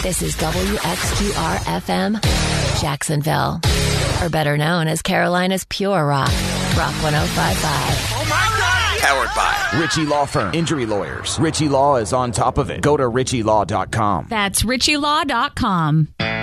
This is WXQR-FM, Jacksonville. Or better known as Carolina's Pure Rock. Rock 105.5. Oh, my God! Powered by Ritchie Law Firm. Injury lawyers. Ritchie Law is on top of it. Go to ritchielaw.com. That's ritchielaw.com.